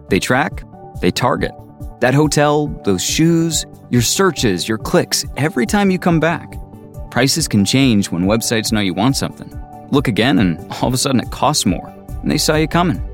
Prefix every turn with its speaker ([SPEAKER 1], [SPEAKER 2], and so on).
[SPEAKER 1] They track, they target. That hotel, those shoes, your searches, your clicks, every time you come back. Prices can change when websites know you want something. Look again and all of a sudden it costs more. And they saw you coming.